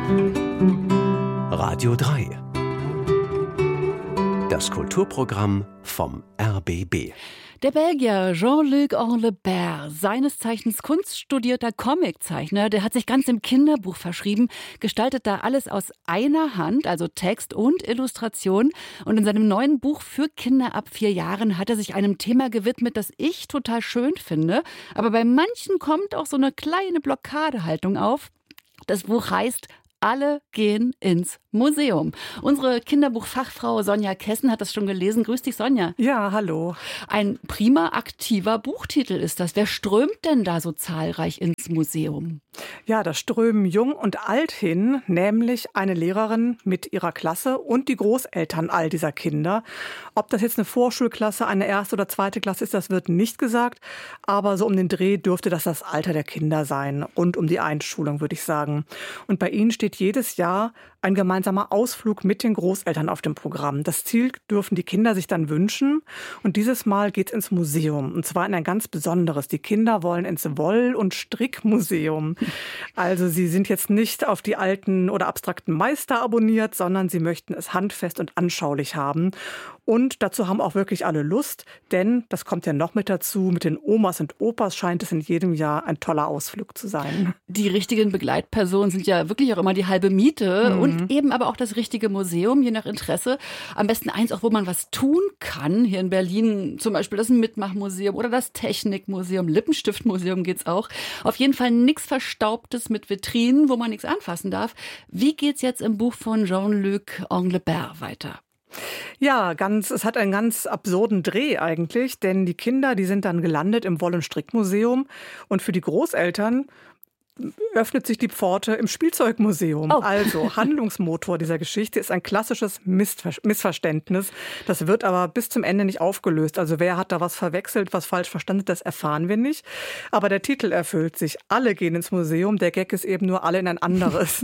Radio 3. Das Kulturprogramm vom RBB. Der Belgier Jean-Luc Englebert, seines Zeichens kunststudierter Comiczeichner, der hat sich ganz im Kinderbuch verschrieben, gestaltet da alles aus einer Hand, also Text und Illustration. Und in seinem neuen Buch für Kinder ab 4 Jahren hat er sich einem Thema gewidmet, das ich total schön finde. Aber bei manchen kommt auch so eine kleine Blockadehaltung auf. Das Buch heißt Alle gehen ins Museum. Unsere Kinderbuchfachfrau Sonja Kessen hat das schon gelesen. Grüß dich, Sonja. Ja, hallo. Ein prima aktiver Buchtitel ist das. Wer strömt denn da so zahlreich ins Museum? Ja, da strömen jung und alt hin, nämlich eine Lehrerin mit ihrer Klasse und die Großeltern all dieser Kinder. Ob das jetzt eine Vorschulklasse, eine erste oder zweite Klasse ist, das wird nicht gesagt. Aber so um den Dreh dürfte das Alter der Kinder sein. Rund um die Einschulung, würde ich sagen. Und bei ihnen steht jedes Jahr ein gemeinsamer Ausflug mit den Großeltern auf dem Programm. Das Ziel dürfen die Kinder sich dann wünschen. Und dieses Mal geht's ins Museum. Und zwar in ein ganz besonderes. Die Kinder wollen ins Woll- und Strickmuseum. Also sie sind jetzt nicht auf die alten oder abstrakten Meister abonniert, sondern sie möchten es handfest und anschaulich haben. Und dazu haben auch wirklich alle Lust, denn das kommt ja noch mit dazu, mit den Omas und Opas scheint es in jedem Jahr ein toller Ausflug zu sein. Die richtigen Begleitpersonen sind ja wirklich auch immer die halbe Miete und eben aber auch das richtige Museum, je nach Interesse. Am besten eins auch, wo man was tun kann. Hier in Berlin zum Beispiel das Mitmachmuseum oder das Technikmuseum, Lippenstiftmuseum geht's auch. Auf jeden Fall nichts Verstaubtes mit Vitrinen, wo man nichts anfassen darf. Wie geht's jetzt im Buch von Jean-Luc Englebert weiter? Ja, es hat einen ganz absurden Dreh eigentlich, denn die Kinder, die sind dann gelandet im Woll- und Strickmuseum und für die Großeltern öffnet sich die Pforte im Spielzeugmuseum. Oh. Also Handlungsmotor dieser Geschichte ist ein klassisches Missverständnis. Das wird aber bis zum Ende nicht aufgelöst. Also wer hat da was verwechselt, was falsch verstanden, das erfahren wir nicht. Aber der Titel erfüllt sich. Alle gehen ins Museum. Der Gag ist eben nur alle in ein anderes.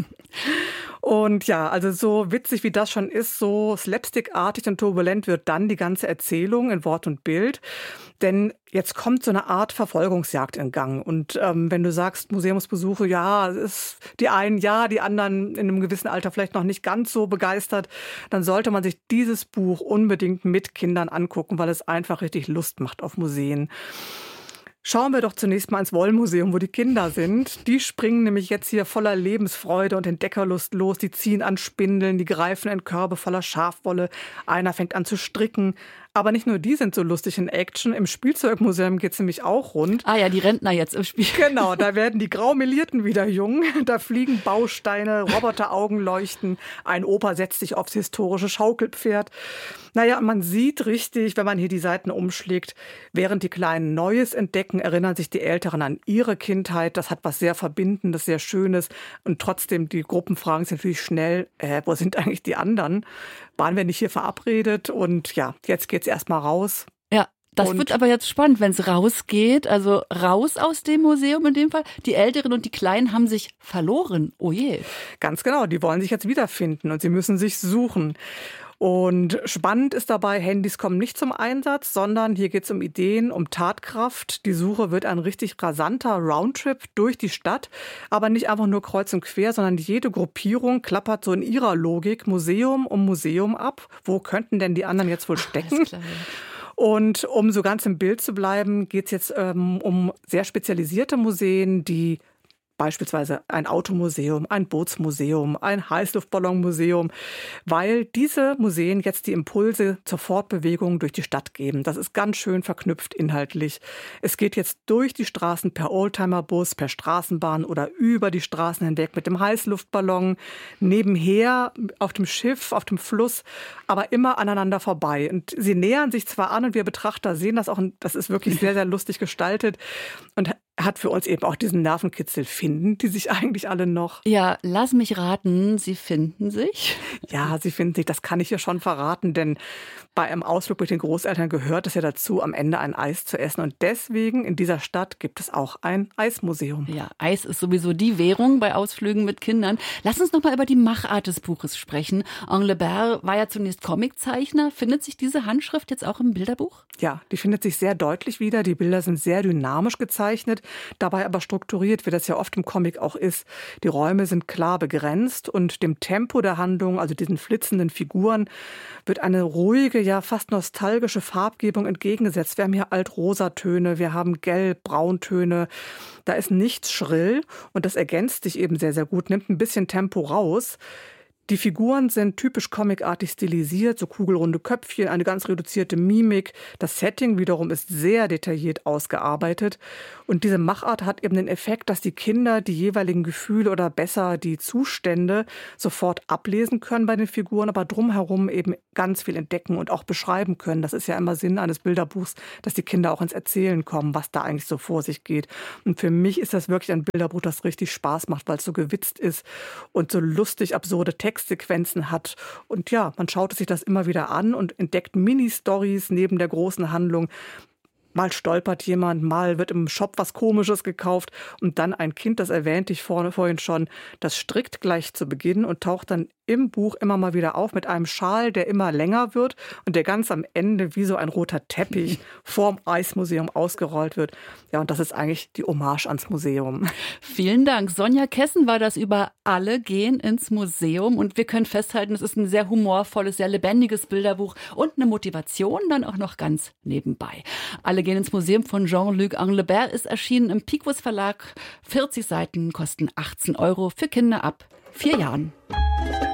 Und ja, also so witzig wie das schon ist, so slapstickartig und turbulent wird dann die ganze Erzählung in Wort und Bild. Denn jetzt kommt so eine Art Verfolgungsjagd in Gang. Und wenn du sagst, Museumsbesuche, ja, ist die einen ja, die anderen in einem gewissen Alter vielleicht noch nicht ganz so begeistert, dann sollte man sich dieses Buch unbedingt mit Kindern angucken, weil es einfach richtig Lust macht auf Museen. Schauen wir doch zunächst mal ins Wollmuseum, wo die Kinder sind. Die springen nämlich jetzt hier voller Lebensfreude und Entdeckerlust los. Die ziehen an Spindeln, die greifen in Körbe voller Schafwolle. Einer fängt an zu stricken. Aber nicht nur die sind so lustig in Action. Im Spielzeugmuseum geht's nämlich auch rund. Ah ja, die Rentner jetzt im Spiel. Genau, da werden die Graumelierten wieder jung. Da fliegen Bausteine, Roboteraugen leuchten. Ein Opa setzt sich aufs historische Schaukelpferd. Naja, man sieht richtig, wenn man hier die Seiten umschlägt, während die Kleinen Neues entdecken, erinnern sich die Älteren an ihre Kindheit. Das hat was sehr Verbindendes, sehr Schönes. Und trotzdem, die Gruppenfragen sind natürlich schnell, wo sind eigentlich die anderen? Waren wir nicht hier verabredet? Und ja, jetzt geht's erstmal raus. Ja, das wird aber jetzt spannend, wenn es rausgeht. Also raus aus dem Museum in dem Fall. Die Älteren und die Kleinen haben sich verloren. Oh je. Ganz genau, die wollen sich jetzt wiederfinden und sie müssen sich suchen. Und spannend ist dabei, Handys kommen nicht zum Einsatz, sondern hier geht es um Ideen, um Tatkraft. Die Suche wird ein richtig rasanter Roundtrip durch die Stadt, aber nicht einfach nur kreuz und quer, sondern jede Gruppierung klappert so in ihrer Logik Museum um Museum ab. Wo könnten denn die anderen jetzt wohl stecken? Alles klar. Und um so ganz im Bild zu bleiben, geht es jetzt um sehr spezialisierte Museen, die beispielsweise ein Automuseum, ein Bootsmuseum, ein Heißluftballonmuseum, weil diese Museen jetzt die Impulse zur Fortbewegung durch die Stadt geben. Das ist ganz schön verknüpft inhaltlich. Es geht jetzt durch die Straßen per Oldtimerbus, per Straßenbahn oder über die Straßen hinweg mit dem Heißluftballon, nebenher auf dem Schiff, auf dem Fluss, aber immer aneinander vorbei. Und sie nähern sich zwar an und wir Betrachter sehen das auch, und das ist wirklich sehr, sehr lustig gestaltet und hat für uns eben auch diesen Nervenkitzel. Finden die sich eigentlich alle noch? Ja, lass mich raten, sie finden sich. Ja, sie finden sich, das kann ich ja schon verraten, denn bei einem Ausflug mit den Großeltern gehört es ja dazu, am Ende ein Eis zu essen. Und deswegen in dieser Stadt gibt es auch ein Eismuseum. Ja, Eis ist sowieso die Währung bei Ausflügen mit Kindern. Lass uns noch mal über die Machart des Buches sprechen. Englebert war ja zunächst Comiczeichner. Findet sich diese Handschrift jetzt auch im Bilderbuch? Ja, die findet sich sehr deutlich wieder. Die Bilder sind sehr dynamisch gezeichnet. dabei aber strukturiert, wie das ja oft im Comic auch ist. Die Räume sind klar begrenzt und dem Tempo der Handlung, also diesen flitzenden Figuren, wird eine ruhige, ja fast nostalgische Farbgebung entgegengesetzt. Wir haben hier Alt-Rosatöne, wir haben Gelb-Brauntöne. Da ist nichts schrill und das ergänzt sich eben sehr, sehr gut, nimmt ein bisschen Tempo raus. Die Figuren sind typisch comicartig stilisiert, so kugelrunde Köpfchen, eine ganz reduzierte Mimik. Das Setting wiederum ist sehr detailliert ausgearbeitet. Und diese Machart hat eben den Effekt, dass die Kinder die jeweiligen Gefühle oder besser die Zustände sofort ablesen können bei den Figuren, aber drumherum eben ganz viel entdecken und auch beschreiben können. Das ist ja immer Sinn eines Bilderbuchs, dass die Kinder auch ins Erzählen kommen, was da eigentlich so vor sich geht. Und für mich ist das wirklich ein Bilderbuch, das richtig Spaß macht, weil es so gewitzt ist und so lustig absurde Textsequenzen hat. Und ja, man schaut sich das immer wieder an und entdeckt Mini-Stories neben der großen Handlung. Mal stolpert jemand, mal wird im Shop was Komisches gekauft und dann ein Kind, das erwähnte ich vorhin schon, das strickt gleich zu Beginn und taucht dann im Buch immer mal wieder auf mit einem Schal, der immer länger wird und der ganz am Ende wie so ein roter Teppich vorm Eismuseum ausgerollt wird. Ja, und das ist eigentlich die Hommage ans Museum. Vielen Dank. Sonja Kessen war das über Alle gehen ins Museum. Und wir können festhalten, es ist ein sehr humorvolles, sehr lebendiges Bilderbuch und eine Motivation dann auch noch ganz nebenbei. Alle gehen ins Museum von Jean-Luc Anglebert ist erschienen im Picus Verlag. 40 Seiten kosten 18 € für Kinder ab 4 Jahren.